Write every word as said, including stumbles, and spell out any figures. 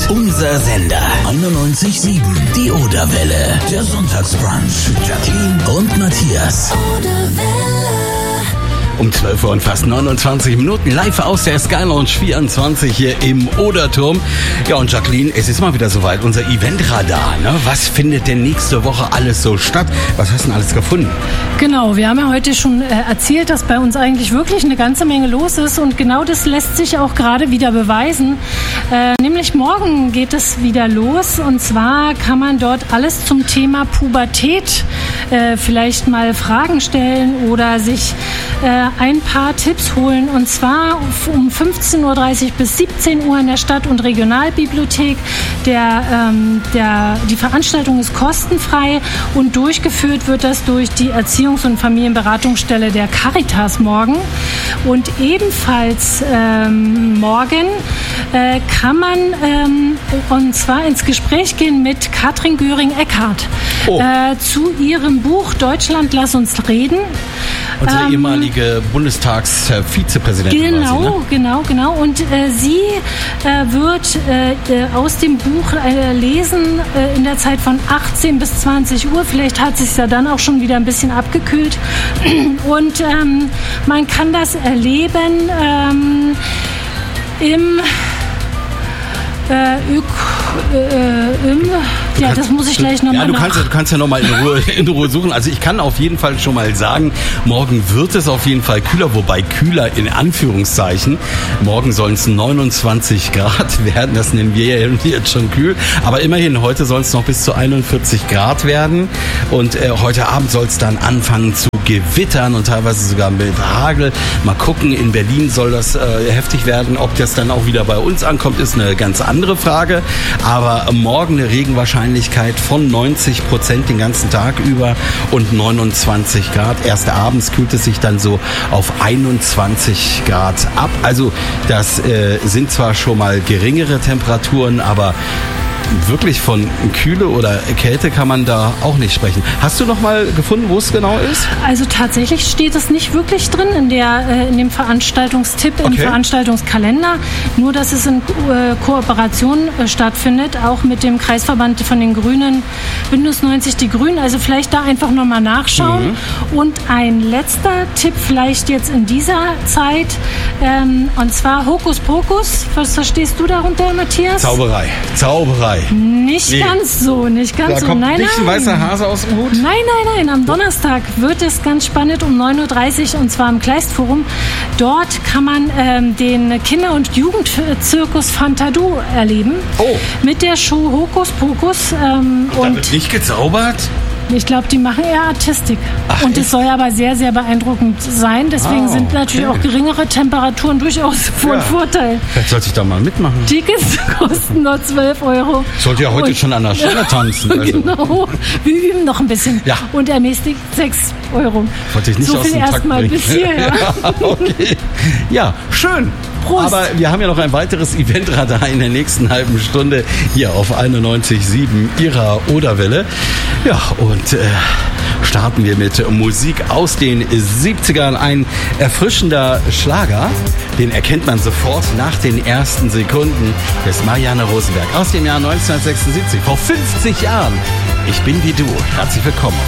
Unser Sender einundneunzig Komma sieben. Die Oderwelle. Der Sonntagsbrunch. Jacqueline und Matthias. Um zwölf Uhr und fast neunundzwanzig Minuten live aus der Sky Lounge vierundzwanzig hier im Oderturm. Ja, und Jacqueline, es ist mal wieder soweit, unser Eventradar. Ne? Was findet denn nächste Woche alles so statt? Was hast du denn alles gefunden? Genau, wir haben ja heute schon äh, erzählt, dass bei uns eigentlich wirklich eine ganze Menge los ist. Und genau das lässt sich auch gerade wieder beweisen. Äh, nämlich morgen geht es wieder los. Und zwar kann man dort alles zum Thema Pubertät äh, vielleicht mal Fragen stellen oder sich äh, ein paar Tipps holen, und zwar um fünfzehn Uhr dreißig bis siebzehn Uhr in der Stadt- und Regionalbibliothek. Der, ähm, der, die Veranstaltung ist kostenfrei und durchgeführt wird das durch die Erziehungs- und Familienberatungsstelle der Caritas morgen. Und ebenfalls ähm, morgen äh, kann man ähm, und zwar ins Gespräch gehen mit Katrin Göring-Eckardt oh. äh, zu ihrem Buch Deutschland, lass uns reden. Unsere ähm, ehemalige Bundestagsvizepräsidentin. Genau, quasi, ne? genau, genau. Und äh, sie äh, wird äh, aus dem Buch äh, lesen äh, in der Zeit von achtzehn bis zwanzig Uhr. Vielleicht hat es sich ja dann auch schon wieder ein bisschen abgekühlt. Und ähm, man kann das erleben ähm, im Äh, Ök, äh, im, ja, kannst, das muss ich gleich nochmal ja, du nach. kannst, du kannst ja nochmal in Ruhe, in Ruhe suchen. Also ich kann auf jeden Fall schon mal sagen, morgen wird es auf jeden Fall kühler, wobei kühler in Anführungszeichen. Morgen sollen es neunundzwanzig Grad werden, das nennen wir ja jetzt schon kühl. Aber immerhin, heute soll es noch bis zu einundvierzig Grad werden. Und äh, heute Abend soll es dann anfangen zu gewittern und teilweise sogar mit Hagel. Mal gucken, in Berlin soll das äh, heftig werden. Ob das dann auch wieder bei uns ankommt, ist eine ganz andere Frage. Aber morgen eine Regenwahrscheinlichkeit von neunzig Prozent den ganzen Tag über und neunundzwanzig Grad. Erst abends kühlt es sich dann so auf einundzwanzig Grad ab. Also das äh, sind zwar schon mal geringere Temperaturen, aber wirklich von Kühle oder Kälte kann man da auch nicht sprechen. Hast du noch mal gefunden, wo es genau ist? Also tatsächlich steht es nicht wirklich drin in, der, äh, in dem Veranstaltungstipp, okay. Im Veranstaltungskalender. Nur, dass es in äh, Kooperation äh, stattfindet, auch mit dem Kreisverband von den Grünen, Bündnis neunzig Die Grünen. Also vielleicht da einfach noch mal nachschauen. Mhm. Und ein letzter Tipp vielleicht jetzt in dieser Zeit, ähm, und zwar Hokuspokus. Was verstehst du darunter, Matthias? Zauberei. Zauberei. Nicht nee. ganz so, nicht ganz da so. Kommt nein, nicht nein. ein weißer Hase aus dem Hut? Nein, nein, nein. Am Donnerstag wird es ganz spannend um neun Uhr dreißig und zwar im Kleistforum. Dort kann man ähm, den Kinder- und Jugendzirkus Fantadu erleben. Oh. Mit der Show Hokuspokus. Ähm, und da wird nicht gezaubert? Ich glaube, die machen eher Artistik. Ach, und es soll aber sehr, sehr beeindruckend sein. Deswegen oh, sind natürlich okay. auch geringere Temperaturen durchaus von ja. Vorteil. Vielleicht sollte ich da mal mitmachen. Tickets kosten nur zwölf Euro. Sollte ja heute und, schon an der Stelle tanzen. Also. Genau. Wir üben noch ein bisschen. Ja. Und ermäßigt sechs Euro. Wollte ich nicht so aus viel dem Takt erstmal bis hier. Ja. ja, okay. Ja, schön. Prost. Aber wir haben ja noch ein weiteres Eventradar in der nächsten halben Stunde hier auf einundneunzig Komma sieben Ihrer Oderwelle. Ja, und äh, starten wir mit Musik aus den siebzigern. Ein erfrischender Schlager, den erkennt man sofort nach den ersten Sekunden, des Marianne Rosenberg aus dem Jahr neunzehnhundertsechsundsiebzig, vor fünfzig Jahren. Ich bin wie du. Herzlich willkommen.